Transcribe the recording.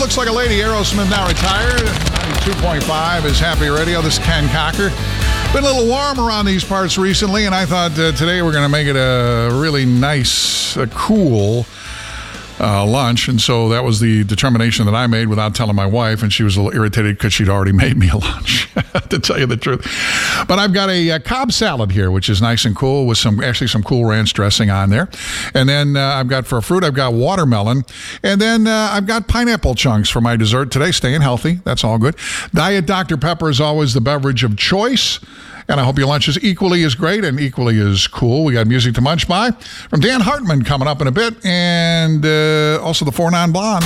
Looks Like a Lady, Aerosmith, now retired. 92.5 is Happy Radio. This is Ken Cocker. Been a little warm around these parts recently, and I thought today we're going to make it a really nice, cool lunch. And so that was the determination that I made without telling my wife, and she was a little irritated because she'd already made me a lunch, to tell you the truth. But I've got a Cobb salad here, which is nice and cool with some Cool Ranch dressing on there. And then I've got for fruit, I've got watermelon. And then I've got pineapple chunks for my dessert today, staying healthy. That's all good. Diet Dr. Pepper is always the beverage of choice. And I hope your lunch is equally as great and equally as cool. We got music to munch by from Dan Hartman coming up in a bit, and also the 4 Non-Blondes.